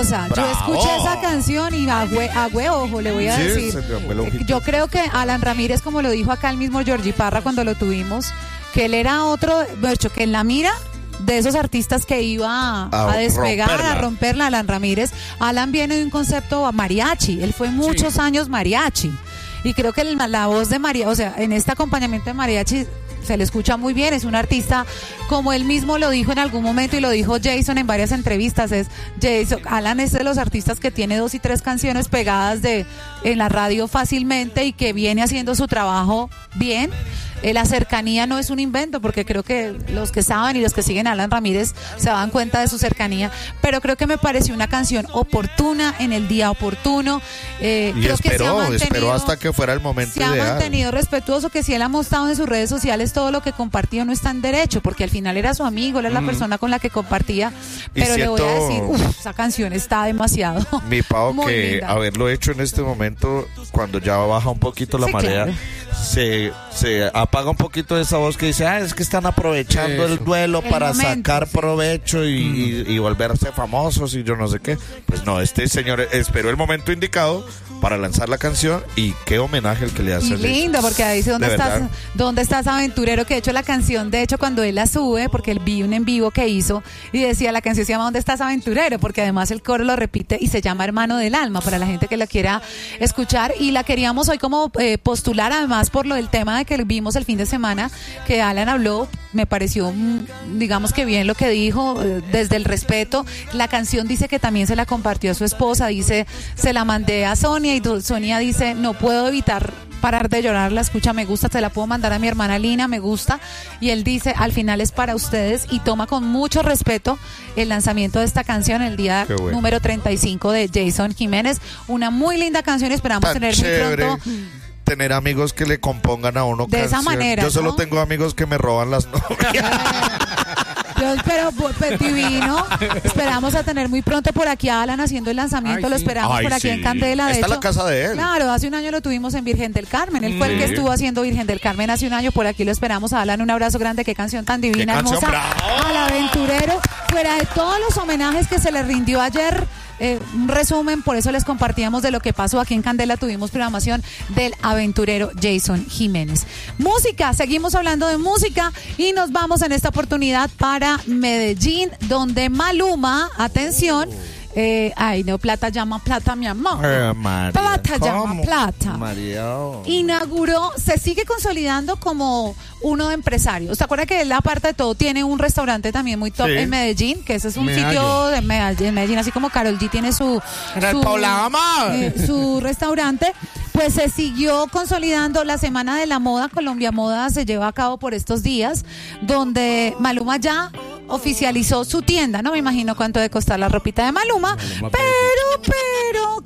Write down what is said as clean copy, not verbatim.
cosa, ¡Bravo! yo escuché esa canción y ojo, le voy a decir. Yo creo que Alan Ramírez, como lo dijo acá el mismo Georgie Parra cuando lo tuvimos, que él era otro, de hecho, que en la mira de esos artistas que iba a despegar, a romperla, Alan Ramírez. Alan viene de un concepto mariachi, él fue muchos años mariachi. Y creo que la voz de mariachi, o sea, en este acompañamiento de mariachi se le escucha muy bien, es un artista, como él mismo lo dijo en algún momento y lo dijo Jason en varias entrevistas, Alan es de los artistas que tiene 2 y 3 canciones pegadas en la radio fácilmente y que viene haciendo su trabajo bien. La cercanía no es un invento, porque creo que los que saben y los que siguen a Alan Ramírez se dan cuenta de su cercanía, pero creo que me pareció una canción oportuna en el día oportuno. Y creo esperó hasta que fuera el momento ideal. Se ha mantenido respetuoso, que si él ha mostrado en sus redes sociales todo lo que compartió no está en derecho, porque al final era su amigo, él es la persona con la que compartía, pero le voy a decir, esa canción está demasiado. Mi Pau, que linda. Haberlo hecho en este momento, cuando ya baja un poquito la marea, claro. se apaga un poquito de esa voz que dice, es que están aprovechando el duelo para sacar provecho y volverse famosos y yo no sé qué. Pues no, este señor esperó el momento indicado para lanzar la canción, y qué homenaje el que le hace. Y lindo, porque ahí dice, ¿dónde estás, aventurero? Que de hecho la canción, de hecho cuando él la sube, porque él vi un en vivo que hizo y decía, la canción se llama ¿Dónde estás, aventurero? Porque además el coro lo repite y se llama Hermano del Alma, para la gente que la quiera escuchar, y la queríamos hoy como postular, además por lo del tema de que vimos el fin de semana que Alan habló. Me pareció, digamos que bien lo que dijo, desde el respeto. La canción dice que también se la compartió a su esposa, dice, se la mandé a Sonia, y Sonia dice, no puedo evitar parar de llorar, la escucha, me gusta, se la puedo mandar a mi hermana Lina, me gusta. Y él dice, al final es para ustedes, y toma con mucho respeto el lanzamiento de esta canción el día número 35 de Jason Jiménez. Una muy linda canción, esperamos tener muy pronto tener amigos que le compongan a uno de canción. Esa manera. Yo solo tengo amigos que me roban las novias. Yo espero, pues, divino. Esperamos a tener muy pronto por aquí a Alan haciendo el lanzamiento. Lo esperamos por aquí en Candela. Está la casa de él. Claro, hace un año lo tuvimos en Virgen del Carmen. Él fue el que estuvo haciendo Virgen del Carmen hace un año. Por aquí lo esperamos a Alan. Un abrazo grande. Qué canción tan divina, hermosa. Al aventurero. Fuera de todos los homenajes que se le rindió ayer, un resumen, por eso les compartíamos de lo que pasó aquí en Candela. Tuvimos programación del aventurero Jason Jiménez. Música, seguimos hablando de música y nos vamos en esta oportunidad para Medellín, donde Maluma, atención, plata llama plata, mi amor. María, plata llama plata. María. Inauguró, se sigue consolidando como uno de empresarios. ¿Se acuerda que él, aparte de todo, tiene un restaurante también muy top en Medellín? Que ese es un sitio de Medellín, así como Karol G tiene su restaurante. Pues se siguió consolidando la Semana de la Moda. Colombia Moda se lleva a cabo por estos días, donde Maluma ya oficializó su tienda. No me imagino cuánto debe costar la ropita de Maluma, pero